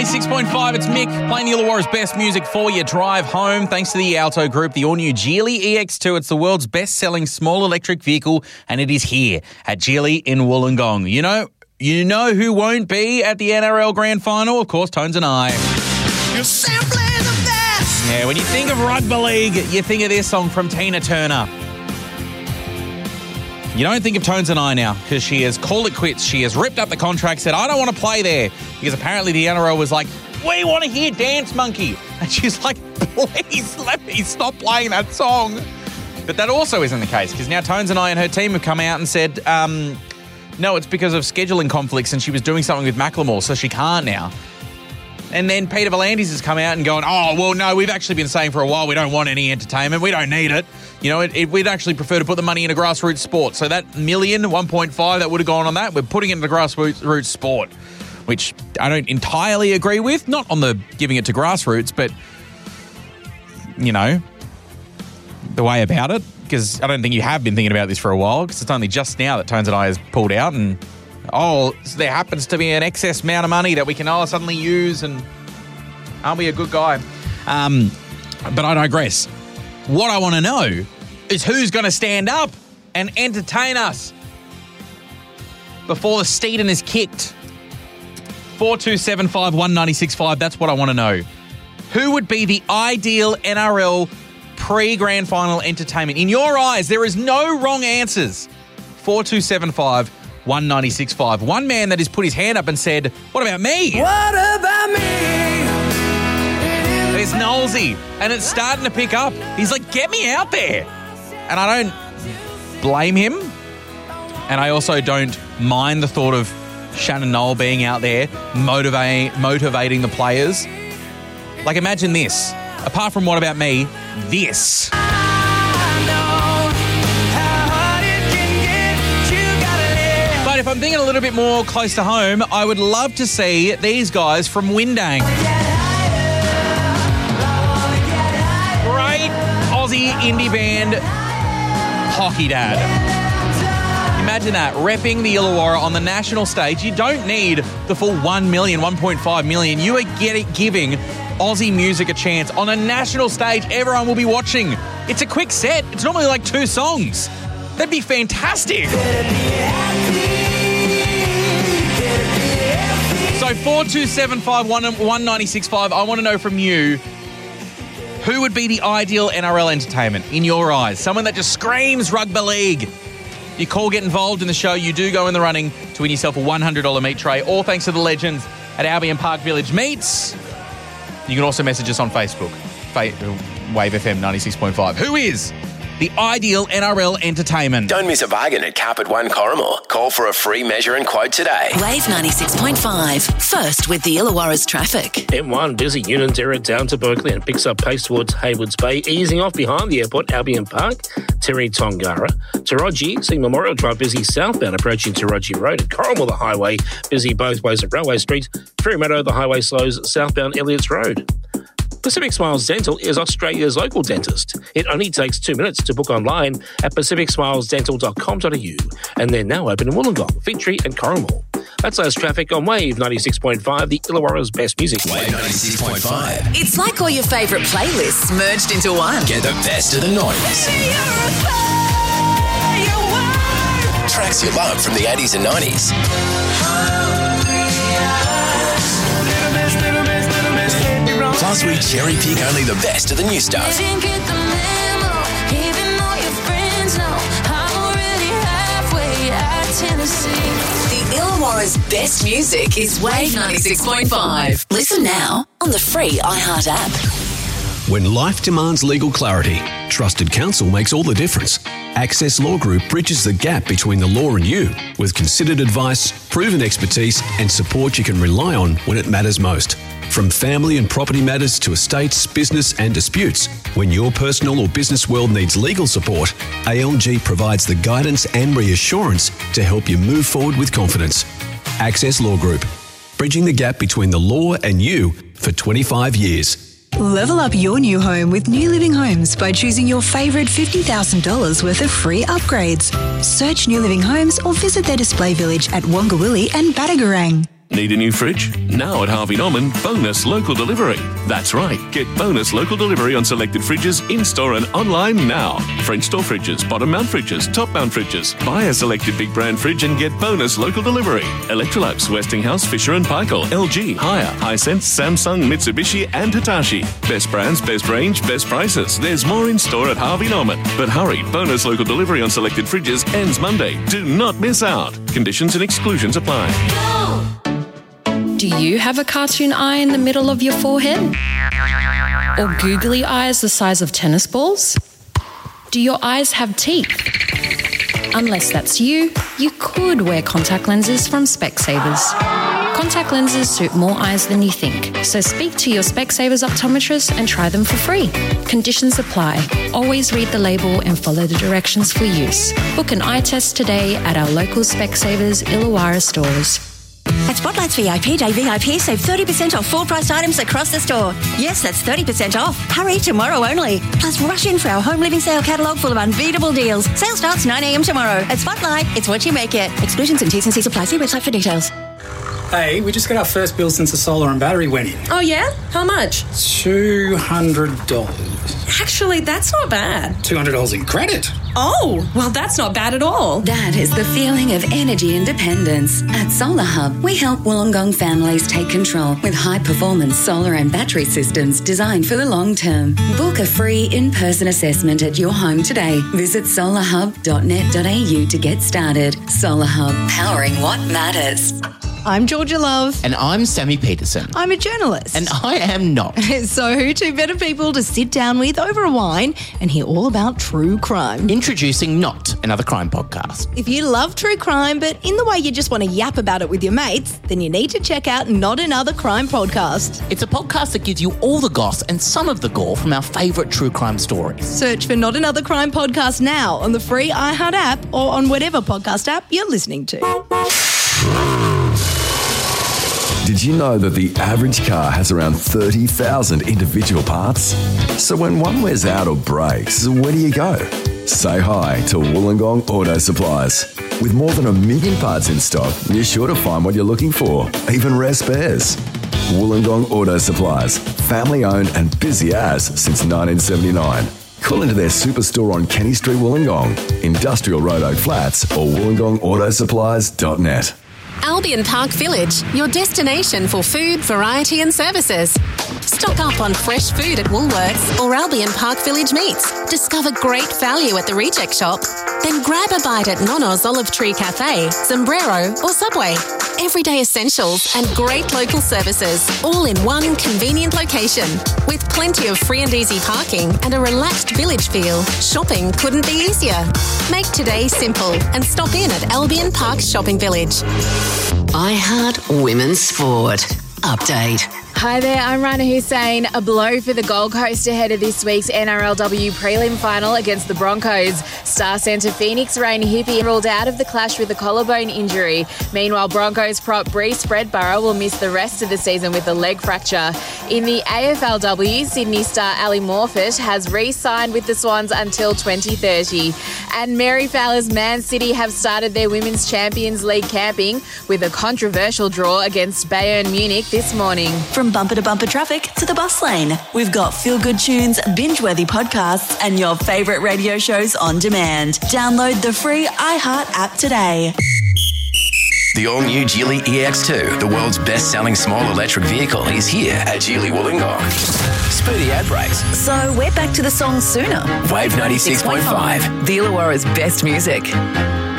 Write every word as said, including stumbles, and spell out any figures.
ninety-six point five, it's Mick playing the Illawarra's best music for your drive home. Thanks to the Alto Group, the all-new Geely E X two. It's the world's best-selling small electric vehicle, and it is here at Geely in Wollongong. You know, you know who won't be at the N R L Grand Final? Of course, Tones and I. You're simply the best. Yeah, when you think of rugby league, you think of this song from Tina Turner. You don't think of Tones and I now because she has called it quits. She has ripped up the contract, said, I don't want to play there because apparently the N R L was like, we want to hear Dance Monkey. And she's like, please let me stop playing that song. But that also isn't the case because now Tones and I and her team have come out and said, um, no, it's because of scheduling conflicts and she was doing something with Macklemore, so she can't now. And then Peter V'landys has come out and gone, oh, well, no, we've actually been saying for a while we don't want any entertainment. We don't need it. You know, it, it, we'd actually prefer to put the money into grassroots sport. So that million, one point five that would have gone on that, we're putting it into grassroots sport, which I don't entirely agree with. Not on the giving it to grassroots, but, you know, the way about it. Because I don't think you have been thinking about this for a while because it's only just now that Tones and I has pulled out and... oh, so there happens to be an excess amount of money that we can all suddenly use and aren't we a good guy? Um, but I digress. What I want to know is who's going to stand up and entertain us before the Steedon is kicked. four two seven five, one nine six five, that's what I want to know. Who would be the ideal N R L pre-grand final entertainment? In your eyes, there is no wrong answers. four two seven five, one nine six five. One man that has put his hand up and said, what about me? What about me? There's Nolsey, and it's starting to pick up. He's like, get me out there. And I don't blame him. And I also don't mind the thought of Shannon Knoll being out there motivate, motivating the players. Like, imagine this. Apart from what about me, this. If I'm thinking a little bit more close to home, I would love to see these guys from Windang. Great Aussie indie band, Hockey Dad. Imagine that, repping the Illawarra on the national stage. You don't need the full one million, one point five million. You are getting, giving Aussie music a chance. On a national stage, everyone will be watching. It's a quick set. It's normally like two songs. That'd be fantastic. So four two seven five, one nine six five, I want to know from you, who would be the ideal N R L entertainment in your eyes? Someone that just screams rugby league. If you call, get involved in the show, you do go in the running to win yourself a one hundred dollars meat tray, all thanks to the legends at Albion Park Village Meats. You can also message us on Facebook, Wave F M ninety-six point five. Who is the ideal N R L entertainment? Don't miss a bargain at Carpet One Corrimal. Call for a free measure and quote today. Wave ninety-six point five. First with the Illawarra's traffic. M one busy Unanderra down to Berkeley and picks up pace towards Haywards Bay, easing off behind the airport, Albion Park, Terry Tongara. Taraji, seeing Memorial Drive busy southbound approaching Taraji Road. At Corrimal, the highway busy both ways at Railway Street. Fremantle, the highway slows southbound Elliots Road. Pacific Smiles Dental is Australia's local dentist. It only takes two minutes to book online at pacific smiles dental dot com dot a u, and they're now open in Wollongong, Figtree and Corrimal. That's us traffic on Wave ninety-six point five, the Illawarra's best music. Wave ninety-six point five. It's like all your favourite playlists merged into one. Get the best of the noise. Tracks you love from the eighties and nineties. Plus, we cherry pick only the best of the new stuff. The Illawarra's best music is Wave ninety-six point five. Listen now on the free iHeart app. When life demands legal clarity, trusted counsel makes all the difference. Access Law Group bridges the gap between the law and you with considered advice, proven expertise, and support you can rely on when it matters most. From family and property matters to estates, business and disputes, when your personal or business world needs legal support, A L G provides the guidance and reassurance to help you move forward with confidence. Access Law Group, bridging the gap between the law and you for twenty-five years. Level up your new home with New Living Homes by choosing your favourite fifty thousand dollars worth of free upgrades. Search New Living Homes or visit their display village at Wongawilli and Badagarang. Need a new fridge? Now at Harvey Norman, bonus local delivery. That's right. Get bonus local delivery on selected fridges in-store and online now. French door fridges, bottom mount fridges, top mount fridges. Buy a selected big brand fridge and get bonus local delivery. Electrolux, Westinghouse, Fisher and Paykel, L G, Haier, Hisense, Samsung, Mitsubishi and Hitachi. Best brands, best range, best prices. There's more in-store at Harvey Norman. But hurry, bonus local delivery on selected fridges ends Monday. Do not miss out. Conditions and exclusions apply. Do you have a cartoon eye in the middle of your forehead? Or googly eyes the size of tennis balls? Do your eyes have teeth? Unless that's you, you could wear contact lenses from Specsavers. Contact lenses suit more eyes than you think, so speak to your Specsavers optometrist and try them for free. Conditions apply. Always read the label and follow the directions for use. Book an eye test today at our local Specsavers Illawarra stores. At Spotlight's V I P Day V I P, save thirty percent off full price items across the store. Yes, that's thirty percent off. Hurry, tomorrow only. Plus, rush in for our home living sale catalogue full of unbeatable deals. Sale starts nine a.m. tomorrow. At Spotlight, it's what you make it. Exclusions and T's and C's apply. See website for details. Hey, we just got our first bill since the solar and battery went in. Oh, yeah? How much? two hundred dollars. Actually, that's not bad. two hundred dollars in credit. Oh, well, that's not bad at all. That is the feeling of energy independence. At Solar Hub, we help Wollongong families take control with high-performance solar and battery systems designed for the long term. Book a free in-person assessment at your home today. Visit solar hub dot net dot a u to get started. Solar Hub, powering what matters. I'm Georgia Love. And I'm Sammy Peterson. I'm a journalist. And I am not. So who two better people to sit down with over a wine and hear all about true crime? Introducing Not, another crime podcast. If you love true crime, but in the way you just want to yap about it with your mates, then you need to check out Not Another Crime Podcast. It's a podcast that gives you all the goss and some of the gore from our favourite true crime stories. Search for Not Another Crime Podcast now on the free iHeart app or on whatever podcast app you're listening to. Did you know that the average car has around thirty thousand individual parts? So when one wears out or breaks, where do you go? Say hi to Wollongong Auto Supplies. With more than a million parts in stock, you're sure to find what you're looking for, even rare spares. Wollongong Auto Supplies, family owned and busy as since nineteen seventy-nine. Call into their superstore on Kenny Street, Wollongong, Industrial Road, Oak Flats, or wollongong auto supplies dot net. Albion Park Village, your destination for food, variety and services. Stock up on fresh food at Woolworths or Albion Park Village Meats. Discover great value at the Reject Shop. Then grab a bite at Nono's Olive Tree Cafe, Sombrero or Subway. Everyday essentials and great local services, all in one convenient location. With plenty of free and easy parking and a relaxed village feel, shopping couldn't be easier. Make today simple and stop in at Albion Park Shopping Village. iHeart Women's Sport. Update. Hi there, I'm Rana Hussein. A blow for the Gold Coast ahead of this week's N R L W prelim final against the Broncos. Star centre Phoenix Rain Hippie ruled out of the clash with a collarbone injury. Meanwhile, Broncos prop Breece Spreadborough will miss the rest of the season with a leg fracture. In the A F L W, Sydney star Ali Morfitt has re-signed with the Swans until twenty thirty. And Mary Fowler's Man City have started their Women's Champions League camping with a controversial draw against Bayern Munich this morning. From bumper to bumper traffic to the bus lane, we've got feel-good tunes, binge-worthy podcasts, and your favourite radio shows on demand. Download the free iHeart app today. The all-new Geely E X two, the world's best-selling small electric vehicle, is here at Geely Wollongong. Speedy ad brakes. So we're back to the song sooner. Wave ninety-six point five. The Illawarra's best music.